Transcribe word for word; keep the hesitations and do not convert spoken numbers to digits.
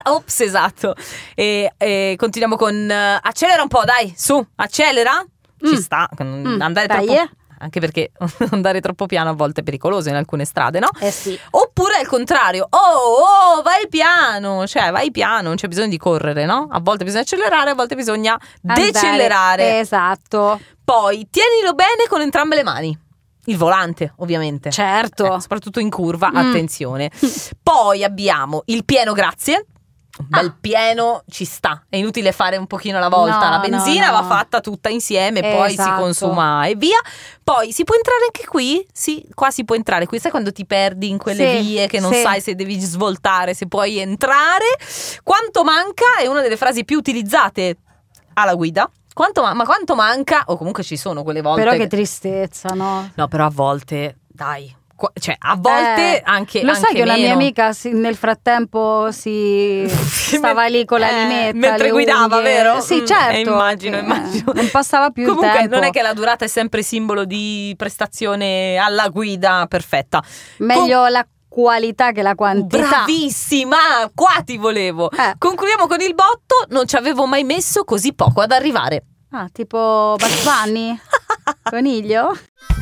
Ops, esatto. E, e continuiamo con uh, accelera un po', dai, su, accelera. Ci Mm. sta, Mm, andare dai, troppo eh. anche perché andare troppo piano a volte è pericoloso in alcune strade, no? Eh sì. Oppure al contrario, oh, oh, vai piano, cioè vai piano, non c'è bisogno di correre, no? A volte bisogna accelerare, a volte bisogna Andare. decelerare. Esatto. Poi tienilo bene con entrambe le mani. Il volante, ovviamente. Certo. Eh, soprattutto in curva, Mm. attenzione. Poi abbiamo il pieno grazie. Un bel Ah. pieno ci sta, è inutile fare un pochino alla volta, No, la benzina no, no. va fatta tutta insieme, poi si Esatto. consuma e via. Poi si può entrare anche qui? Sì, qua si può entrare, qui sai quando ti perdi in quelle Sì, vie che non sì. sai se devi svoltare, se puoi entrare. Quanto manca è una delle frasi più utilizzate alla guida. Quanto ma, ma quanto manca, o comunque ci sono quelle volte Però che tristezza, no? no, però a volte, dai, qua- cioè a volte Eh, anche Lo anche sai che una mia meno. amica si- nel frattempo si stava lì con la Eh, limetta, mentre le guidava, unghie. vero? Sì, Mm, certo. eh, immagino, Eh, immagino. Non passava più Comunque il tempo. non è che la durata è sempre simbolo di prestazione alla guida perfetta. Meglio la qualità che la quantità. Bravissima, qua ti volevo. Eh. Concludiamo con il botto, non ci avevo mai messo così poco ad arrivare. Ah, tipo Bugs Bunny? Coniglio?